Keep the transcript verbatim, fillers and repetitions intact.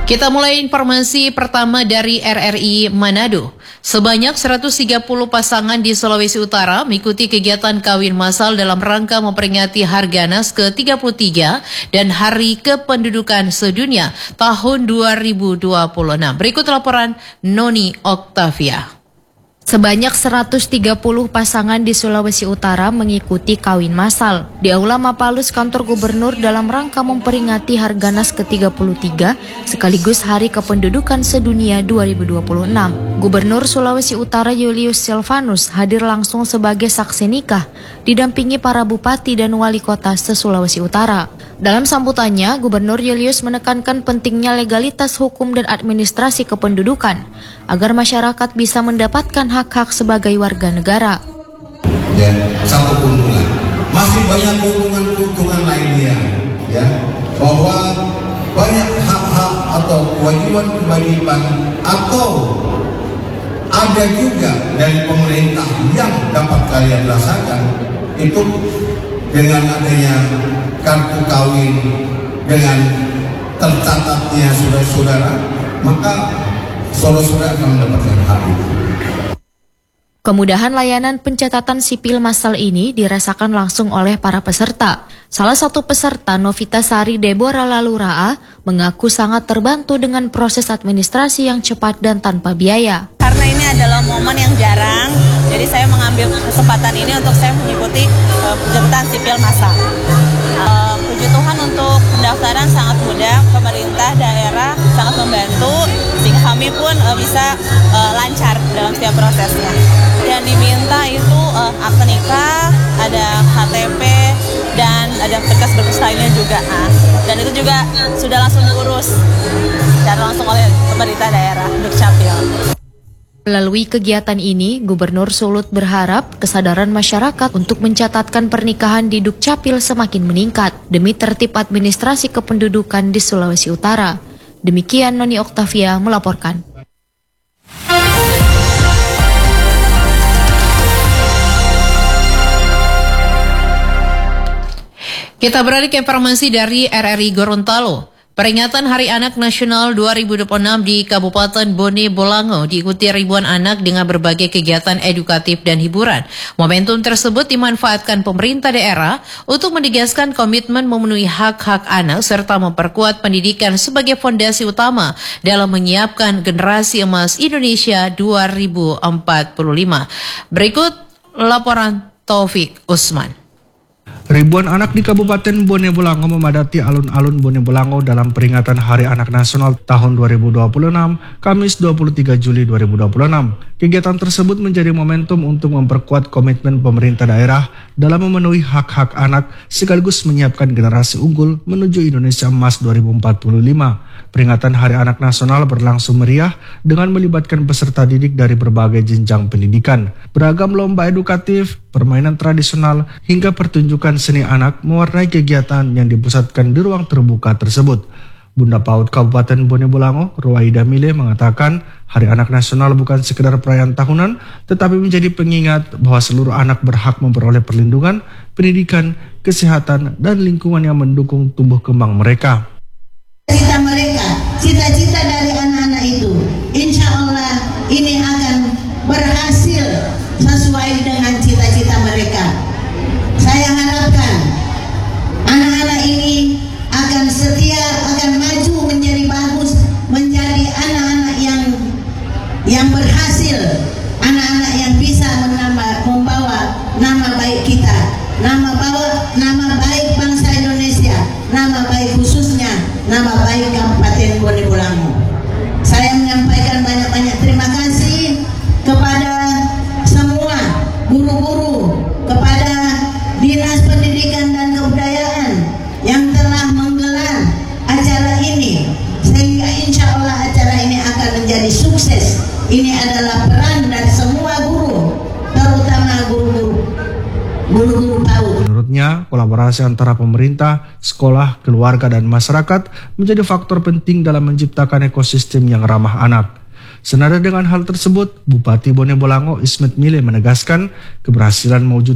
Kita mulai informasi pertama dari R R I Manado. Sebanyak seratus tiga puluh pasangan di Sulawesi Utara mengikuti kegiatan kawin massal dalam rangka memperingati Harganas ke tiga puluh tiga dan Hari Kependudukan Sedunia tahun dua ribu dua puluh enam. Berikut laporan Noni Oktavia. Sebanyak seratus tiga puluh pasangan di Sulawesi Utara mengikuti kawin massal di Aula Mapalus kantor gubernur dalam rangka memperingati Harganas ke tiga puluh tiga sekaligus Hari Kependudukan Sedunia dua ribu dua puluh enam. Gubernur Sulawesi Utara Julius Silvanus hadir langsung sebagai saksi nikah didampingi para bupati dan wali kota se-Sulawesi Utara. Dalam sambutannya, Gubernur Julius menekankan pentingnya legalitas hukum dan administrasi kependudukan agar masyarakat bisa mendapatkan hak-hak sebagai warga negara. Ya, satu keuntungan. Masih banyak keuntungan-keuntungan lainnya, ya, bahwa banyak hak-hak atau kewajiban-kewajiban atau ada juga dari pemerintah yang dapat kalian rasakan itu dengan adanya kartu kawin, dengan tercatatnya saudara-saudara, maka saudara-saudara akan mendapatkan hak itu. Kemudahan layanan pencatatan sipil massal ini dirasakan langsung oleh para peserta. Salah satu peserta, Novita Sari Deborah Laluraa, mengaku sangat terbantu dengan proses administrasi yang cepat dan tanpa biaya. Karena ini adalah momen yang jarang, jadi saya mengambil kesempatan ini untuk saya mengikuti uh, pencatatan sipil massal. Uh, puji Tuhan untuk pendaftaran sangat mudah, pemerintah daerah sangat membantu, sehingga kami pun uh, bisa uh, lancar dalam setiap prosesnya. Yang diminta itu uh, akte nikah, ada H T P, dan ada berkas-berkas lainnya juga. Nah, dan itu juga sudah langsung diurus secara langsung oleh pemerintah daerah Dukcapil. Melalui kegiatan ini, Gubernur Sulut berharap kesadaran masyarakat untuk mencatatkan pernikahan di Dukcapil semakin meningkat demi tertib administrasi kependudukan di Sulawesi Utara. Demikian Noni Oktavia melaporkan. Kita beralih ke informasi dari R R I Gorontalo. Peringatan Hari Anak Nasional dua ribu dua puluh enam di Kabupaten Bone Bolango diikuti ribuan anak dengan berbagai kegiatan edukatif dan hiburan. Momentum tersebut dimanfaatkan pemerintah daerah untuk menegaskan komitmen memenuhi hak-hak anak serta memperkuat pendidikan sebagai fondasi utama dalam menyiapkan generasi emas Indonesia dua ribu empat puluh lima. Berikut laporan Taufik Usman. Ribuan anak di Kabupaten Bone Bolango memadati alun-alun Bone Bolango dalam peringatan Hari Anak Nasional tahun dua ribu dua puluh enam, Kamis dua puluh tiga Juli dua ribu dua puluh enam. Kegiatan tersebut menjadi momentum untuk memperkuat komitmen pemerintah daerah dalam memenuhi hak-hak anak sekaligus menyiapkan generasi unggul menuju Indonesia Emas dua ribu empat puluh lima. Peringatan Hari Anak Nasional berlangsung meriah dengan melibatkan peserta didik dari berbagai jenjang pendidikan. Beragam lomba edukatif, permainan tradisional, hingga pertunjukan seni anak mewarnai kegiatan yang dipusatkan di ruang terbuka tersebut. Bunda PAUD Kabupaten Bone Bolango, Ruwaida Mile, mengatakan Hari Anak Nasional bukan sekedar perayaan tahunan, tetapi menjadi pengingat bahwa seluruh anak berhak memperoleh perlindungan, pendidikan, kesehatan, dan lingkungan yang mendukung tumbuh kembang mereka. Cita mereka, cita-cita dari anak-anak itu, insya Allah ini akan berhasil sesuai dengan cita-cita mereka. Saya harapkan anak-anak ini akan setia, akan maju menjadi bagus, menjadi anak-anak yang yang berhasil, anak-anak yang bisa menambah, membawa nama baik kita, nama bawa nama baik bangsa Indonesia, nama baik khususnya nama baik Kabupaten Bone Bolango. Saya menyampaikan banyak-banyak terima kasih kepada semua guru-guru, kepada Dinas Pendidikan dan Kebudayaan yang telah menggelar acara ini, sehingga insya Allah acara ini akan menjadi sukses. Ini adalah peran dari semua guru, terutama guru-guru guru-guru PAUD. Menurutnya, kolaborasi antara pemerintah, sekolah, keluarga, dan masyarakat menjadi faktor penting dalam menciptakan ekosistem yang ramah anak. Senada dengan hal tersebut, Bupati Bone Bolango Ismet Mile menegaskan keberhasilan mewujud